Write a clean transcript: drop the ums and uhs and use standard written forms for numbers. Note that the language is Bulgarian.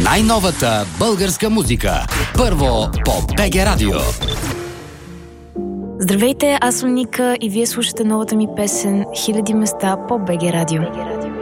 Най-новата българска музика. Първо по БГ Радио. Здравейте, аз съм Ника и вие слушате новата ми песен "Хиляди места" по БГ Радио.